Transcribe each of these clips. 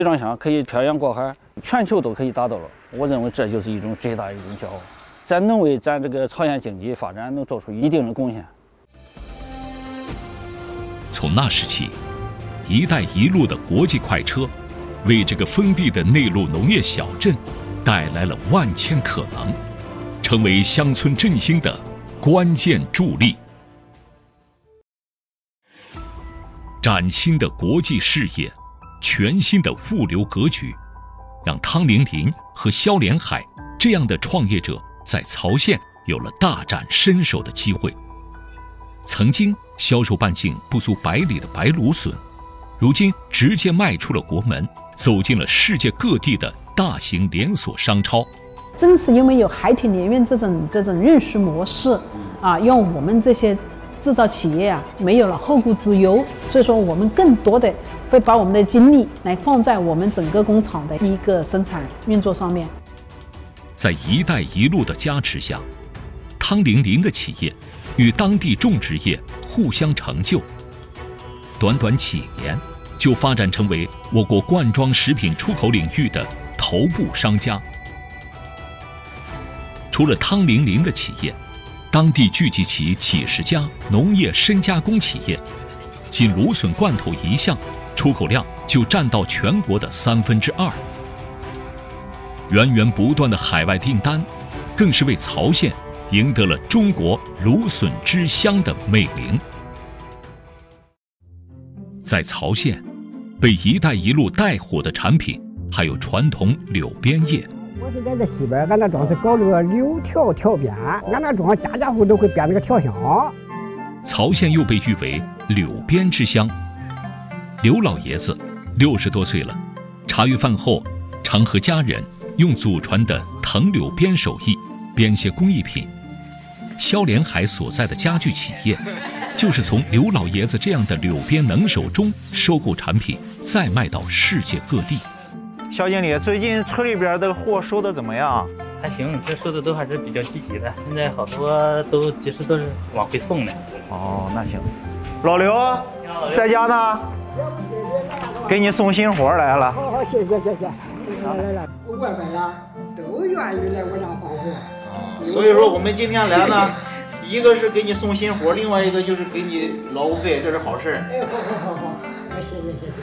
集装箱可以漂洋过海，全球都可以达到了。我认为这就是一种最大的一种骄傲，咱能为咱这个朝鲜经济发展能做出一定的贡献。 从那时起，“一带一路”的国际快车，为这个封闭的内陆农业小镇带来了万千可能，成为乡村振兴的关键助力。崭新的国际视野，全新的物流格局，让汤玲玲和肖连海这样的创业者在曹县有了大展身手的机会。曾经销售半径不足100里的白芦笋，如今直接迈出了国门，走进了世界各地的大型连锁商超。 正是因为有海铁联运这种运输模式啊，让我们这些制造企业啊没有了后顾之忧，所以说我们更多的会把我们的精力来放在我们整个工厂的一个生产运作上面。 在“一带一路”的加持下，汤玲玲的企业与当地种植业互相成就，短短几年就发展成为我国罐装食品出口领域的头部商家。除了汤玲玲的企业，当地聚集起几十家农业深加工企业，仅芦笋罐头一项出口量就占到全国的2/3。源源不断的海外订单，更是为曹县赢得了“中国芦笋之乡”的美名。在曹县，被“一带一路”带火的产品还有传统柳编业。 我是在这西边，俺那庄是搞这个柳条条编，俺那庄家家户都会编这个条箱。 曹县又被誉为柳编之乡。刘老爷子60多岁了，茶余饭后常和家人用祖传的藤柳编手艺编些工艺品。肖连海所在的家具企业，就是从刘老爷子这样的柳编能手中收购产品，再卖到世界各地。 肖经理，最近村里边的货收的怎么样？ 还行，这收的都还是比较积极的。现在好多都其实都是往回送的。 哦，那行。老刘在家呢，给你送新活来了。 好，谢谢。来，外边呀都愿意来我家换货。 所以说我们今天来呢，一个是给你送新活，另外一个就是给你劳务费，这是好事。 哎，好，谢谢。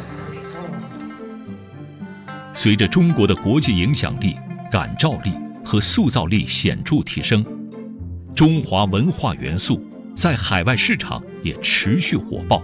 随着中国的国际影响力、感召力和塑造力显著提升，中华文化元素在海外市场也持续火爆。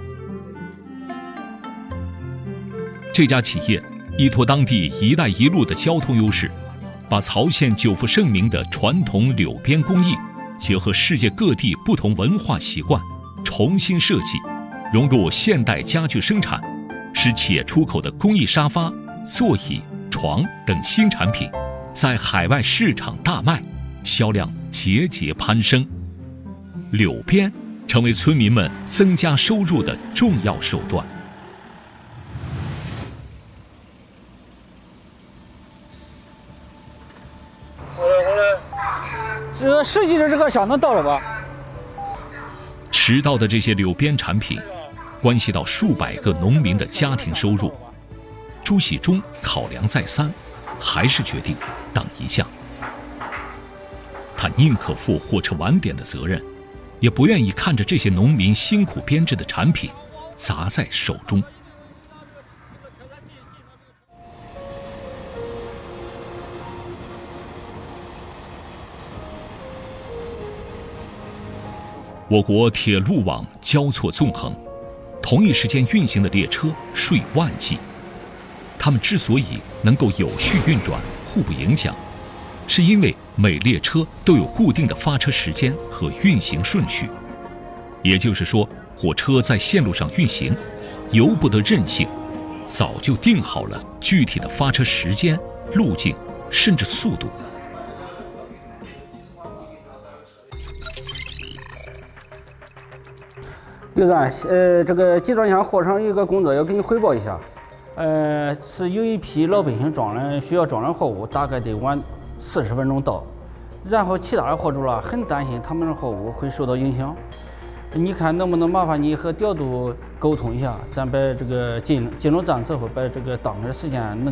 这家企业依托当地“一带一路”的交通优势，把曹县久负盛名的传统柳编工艺结合世界各地不同文化习惯，重新设计，融入现代家具生产，使企业出口的工艺沙发、座椅、床等新产品在海外市场大卖，销量节节攀升。柳编成为村民们增加收入的重要手段。 这实际的这个箱能到了吧？ 迟到的这些柳编产品，关系到数百个农民的家庭收入。朱喜忠考量再三，还是决定等一下。他宁可负货车晚点的责任，也不愿意看着这些农民辛苦编制的产品砸在手中。我国铁路网交错纵横，同一时间运行的列车数以万计。它们之所以能够有序运转、互不影响，是因为每列车都有固定的发车时间和运行顺序。也就是说，火车在线路上运行，由不得任性，早就定好了具体的发车时间、路径，甚至速度。 刘站，这个集装箱货上有一个工作要给你汇报一下。是有一批老百姓需要装的货物，大概得晚40分钟到。然后其他的货主了很担心他们的货物会受到影响。你看能不能麻烦你和调度沟通一下，咱把这个进入站之后，把这个当时的时间能